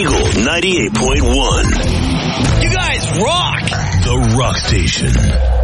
Eagle 98.1. You guys rock! The Rock Station.